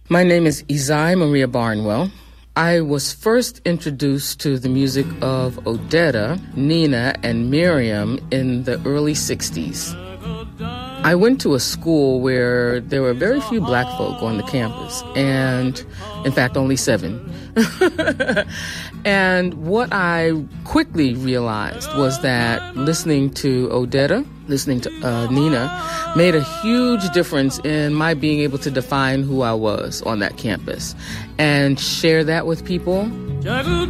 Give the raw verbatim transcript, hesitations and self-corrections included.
My name is Isai Maria Barnwell. I was first introduced to the music of Odetta, Nina, and Miriam in the early sixties. I went to a school where there were very few black folk on the campus, and in fact, only seven. And what I quickly realized was that listening to Odetta, listening to uh, Nina, made a huge difference in my being able to define who I was on that campus and share that with people.